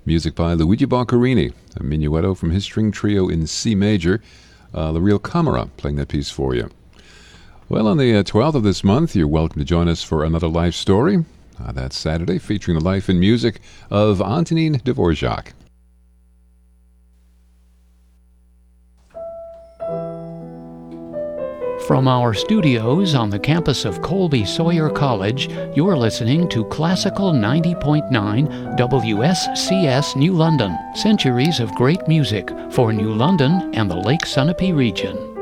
Music by Luigi Boccherini, a minuetto from his string trio in C major. L'Oreal Camera playing that piece for you. Well, on the 12th of this month, you're welcome to join us for another life story. That's Saturday, featuring the life and music of Antonin Dvorak. From our studios on the campus of Colby Sawyer College, you're listening to Classical 90.9 WSCS New London. Centuries of great music for New London and the Lake Sunapee region.